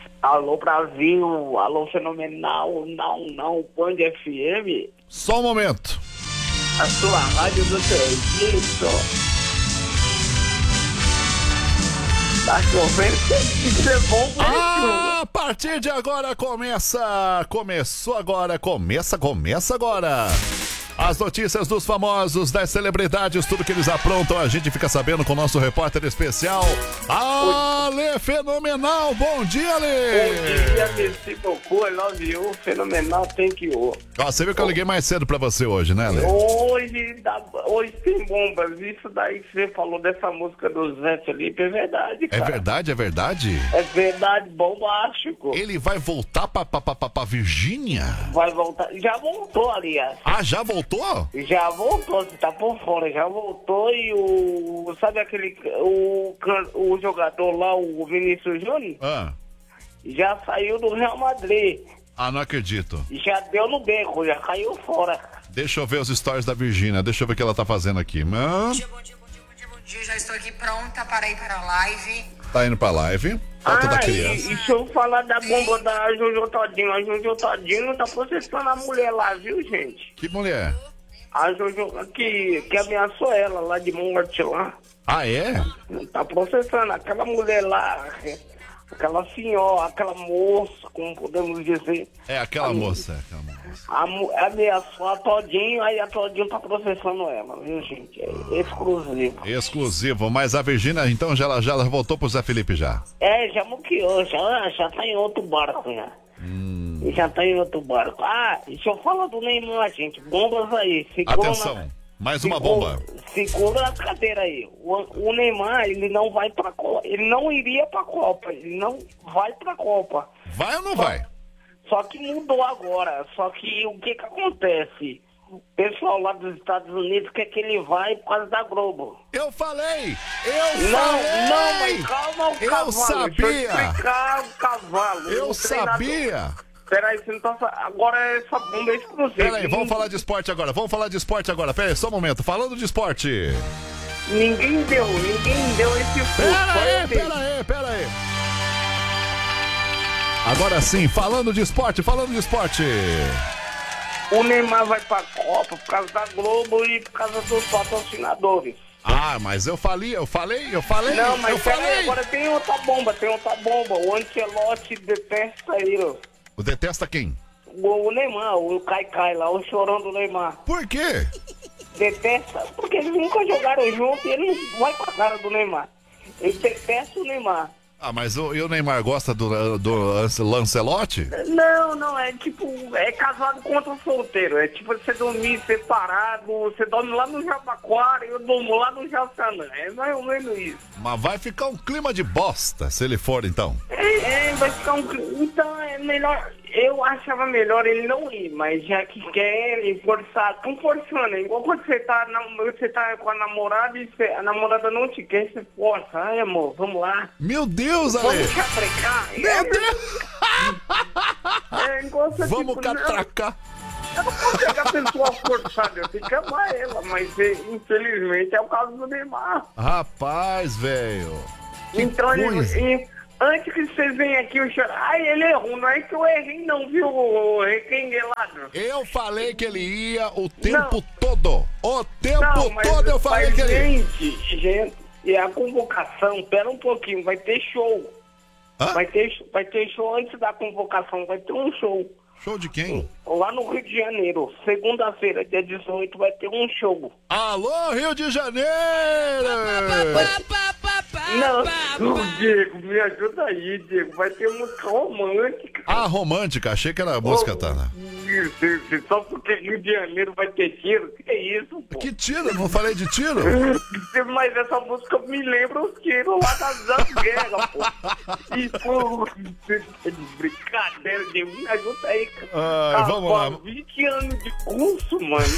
Alô, Brasil. Alô, Fenomenal. Não, Band FM. Só um momento. A sua rádio do serviço. Tá chovendo, tem que ser bom pra A partir de agora começou agora. As notícias dos famosos, das celebridades, tudo que eles aprontam, a gente fica sabendo com o nosso repórter especial, Ale Fenomenal. Bom dia, Ale! Bom dia, merci beaucoup, I love you, Fenomenal, thank you. Você viu que eu liguei mais cedo pra você hoje, né, Ale? Hoje tem bombas, isso daí que você falou dessa música do Zé Felipe é verdade, cara. É verdade? É verdade, bombástico. Ele vai voltar pra Virgínia? Vai voltar, já voltou, aliás. Ah, já voltou? Já voltou, você tá por fora, já voltou e sabe o jogador lá, o Vinícius Júnior? Já saiu do Real Madrid. Ah, não acredito. Já deu no beco, já caiu fora. Deixa eu ver os stories da Virgínia, deixa eu ver o que ela tá fazendo aqui. Bom dia, já estou aqui pronta para ir para a live. Tá indo pra live. Falta da criança. E deixa eu falar da bomba da Jojo Todinho. A Jojo Todinho tá processando a mulher lá, viu, gente? Que mulher? A Jojo que ameaçou ela lá de morte lá. Ah, é? Tá processando aquela mulher lá, aquela senhora, aquela moça, como podemos dizer. É, aquela moça. Ameaçou a Todinho, aí a Todinho tá processando ela, viu, gente? É exclusivo. Exclusivo, mas a Virgínia, então, já voltou pro Zé Felipe já? É, já muqueou, já tá em outro barco, já. Já tá em outro barco. Ah, deixa eu falar do Neymar, gente. Bombas aí. Atenção, mais uma bomba. Segura a cadeira aí. O Neymar, ele não vai pra Copa. Ele não iria pra Copa. Ele não vai pra Copa. Vai ou não vai? Só que mudou agora. Só que o que acontece? O pessoal lá dos Estados Unidos quer que ele vai por causa da Globo. Eu falei! Não, mas calma o cavalo. Eu sabia! Deixa eu explicar o cavalo. Eu sabia! Peraí, você não tá... Agora essa bomba é exclusiva. Peraí, vamos falar de esporte agora. Peraí, só um momento. Falando de esporte. Ninguém deu esse furo. Pera aí. Agora sim, falando de esporte. O Neymar vai pra Copa por causa da Globo e por causa dos patrocinadores. Ah, mas eu falei. Não, mas peraí, agora tem outra bomba. O Ancelotti detesta ele. O detesta quem? O Neymar, o Caicai lá, o chorão do Neymar. Por quê? Detesta, porque eles nunca jogaram junto e ele não vai com a cara do Neymar. Ele detesta o Neymar. Ah, mas o Neymar gosta do Lancelotti? Não, é tipo, é casado contra solteiro. É tipo você dormir separado, você dorme lá no Jabaquara e eu durmo lá no Jaçanã. É mais ou menos isso. Mas vai ficar um clima de bosta se ele for, então. Vai ficar um clima. Então é melhor. Eu achava melhor ele não ir, mas já que querem forçar, estão forçando. Igual quando você tá com a namorada e a namorada não te quer, você força. Ai, amor, vamos lá. Meu Deus, Ale! Vamos catracar. Meu Deus! Vamos catracar. Eu não posso pegar a pessoa forçada, eu tenho que amar ela, mas infelizmente é o caso do Neymar. Rapaz, velho. Então, antes que vocês venham aqui, eu choro. Ai, ele errou. Não é que eu errei, não, viu, Requenguelado? Eu falei que ele ia o tempo todo. O tempo mas todo eu falei que ele ia. Gente, e a convocação, pera um pouquinho, vai ter show. Hã? Vai ter show antes da convocação, vai ter um show. Show de quem? Lá no Rio de Janeiro, segunda-feira, dia 18, vai ter um show. Alô, Rio de Janeiro! Não, Diego, me ajuda aí, Diego. Vai ter música romântica. Ah, romântica, achei que era música, Tana. Só porque Rio de Janeiro vai ter tiro? Que é isso, pô? Que tiro? Não falei de tiro? Mas essa música me lembra os tiros lá das guerras, pô. E, pô, brincadeira, Diego, me ajuda aí, cara. Vamos lá. 20 anos de curso, mano.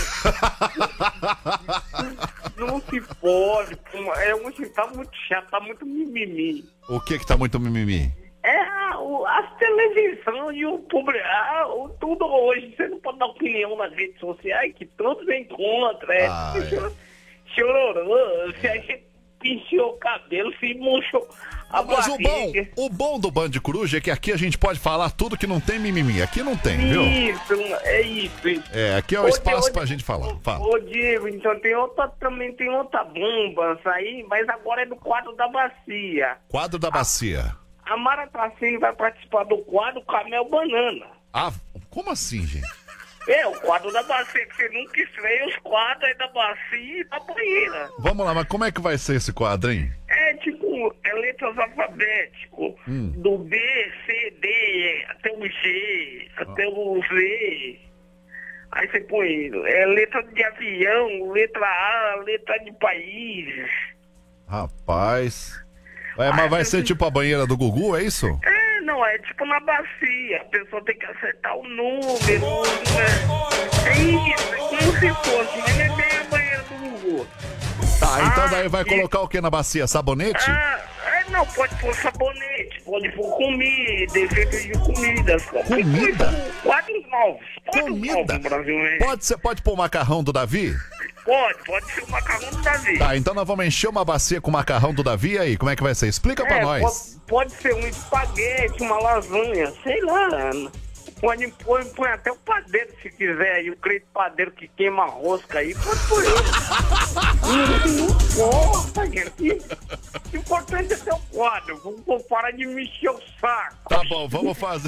Não se pode. Tá muito chato, tá muito mimimi. O que tá muito mimimi? As televisões e o público, tudo hoje. Você não pode dar opinião nas redes sociais, que todos vem contra. Chororô. pinchou o cabelo, se murchou a Mas barriga. o bom do Band Coruja é que aqui a gente pode falar tudo que não tem mimimi. Aqui não tem, viu? Isso, é isso. É, aqui é o espaço pra gente falar. Fala. Ô, Diego, então também tem outra bomba aí, mas agora é do quadro da bacia. Quadro da bacia. A Mara Tassini vai participar do quadro Camel Banana. Ah, como assim, gente? É, o quadro da bacia, que você nunca estreia os quadros aí da bacia e da banheira. Vamos lá, mas como é que vai ser esse quadro, hein? É tipo, letras alfabéticas, do B, C, D, até o G, até o Z. Aí você põe letra de avião, letra A, letra de país. Rapaz. Mas vai ser tipo a banheira do Gugu, é isso? É, não, é tipo na bacia. A pessoa tem que acertar o número. Né? É isso, é como se fosse, mas não é bem a banheira do Gugu. Tá, então daí vai colocar o que na bacia? Sabonete? Não, pode pôr sabonete, pode pôr comida, efeitos de comida. Comida? Quadros novos. Comida? No Brasil, né? Pode pôr o macarrão do Davi? Pode ser o macarrão do Davi. Tá, então nós vamos encher uma bacia com o macarrão do Davi e aí, como é que vai ser? Explica pra nós. Pode ser um espaguete, uma lasanha, sei lá. Põe até o padeiro se quiser aí, o crente padeiro que queima rosca aí, pode pôr ele. Não importa, gente. O importante é ter o quadro. Vamos parar de mexer o saco. Tá bom, vamos fazer.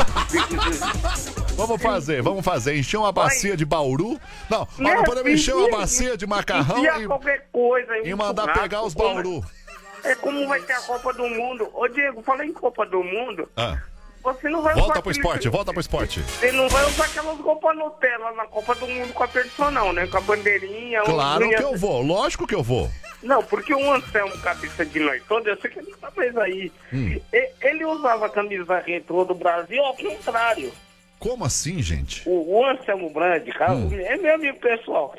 Vamos fazer. Encher uma bacia de bauru. Não, nós podemos encher uma bacia de macarrão qualquer coisa e mandar pegar os bauru. É como vai ter a Copa do Mundo. Ô, Diego, falei em Copa do Mundo. Você não vai volta pro esporte. Você não vai usar aquelas roupas Nutella na Copa do Mundo com a pessoa, não, né? Com a bandeirinha. Claro que eu vou, lógico que eu vou. Não, porque o Anselmo, cabeça de nós todos, eu sei que ele tá mais aí. Ele usava a camisa retrô do Brasil ao contrário. Como assim, gente? O Anselmo Brandi, cara, é meu amigo pessoal.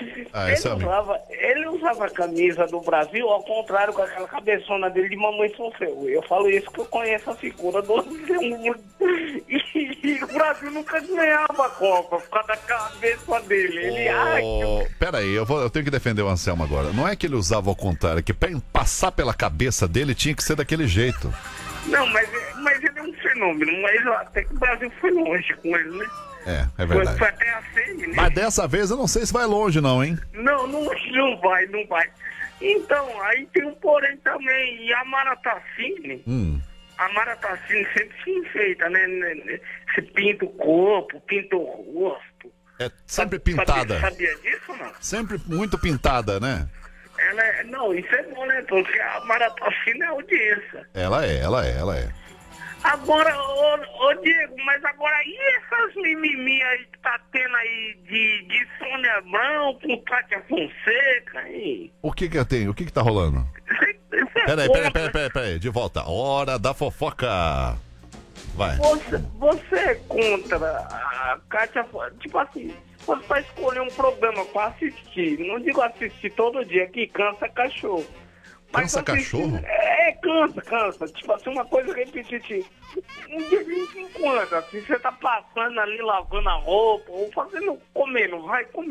Ele usava a camisa do Brasil ao contrário, com aquela cabeçona dele de mamãe sofreu. Eu falo isso que eu conheço a figura do Anselmo. E o Brasil nunca ganhava a Copa por causa da cabeça dele. Peraí, eu tenho que defender o Anselmo agora. Não é que ele usava ao contrário, é que pra passar pela cabeça dele tinha que ser daquele jeito. Não, mas ele é um fenômeno, mas até que o Brasil foi longe com ele, né? É verdade. Foi até a semi, né? Mas dessa vez eu não sei se vai longe não, hein? Não vai. Então, aí tem um porém também, e a Mara Tassini, a Mara Tassini sempre se enfeita, né? Se pinta o corpo, pinta o rosto. É sempre pintada. Sabia disso ou não? Sempre muito pintada, né? Não, isso é bom, né? Porque a Mara Tassini é audiência. Ela é. Agora, ô Diego, mas agora e essas mimimi aí que tá tendo aí de Sônia Abrão com Cátia Fonseca aí? O que tem? O que tá rolando? Peraí, de volta. Hora da fofoca. Vai. Você é contra a Cátia Fonseca? Tipo assim, você vai escolher um programa pra assistir. Não digo assistir todo dia, que cansa cachorro. Cansa cachorro? Cansa. Tipo assim, uma coisa repetitiva. De vez em quando, assim, você tá passando ali, lavando a roupa, ou comendo.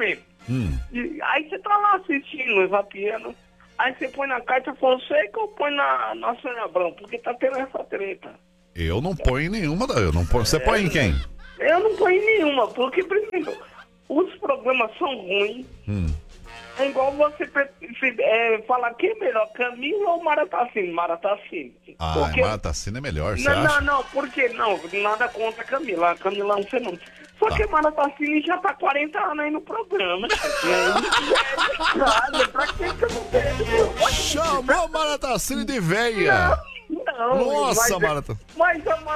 E aí você tá lá assistindo, zapeando. Aí você põe na Cátia Fonseca ou põe na Sônia Abrão, porque tá tendo essa treta. Eu não ponho em nenhuma, Você põe em quem? Eu não ponho em nenhuma, porque, por exemplo, os programas são ruins. É igual você falar quem é melhor, Camila ou Mara Tassini? Mara Tassini. Porque... Mara Tassini é melhor, você acha? Não, porque não, nada contra a Camila. A Camila é um fenômeno. Só que a Mara Tassini já tá 40 anos aí no programa. Pra que você não tem? Chamou a Mara Tassini de véia. Não, nossa, Mara. Mas a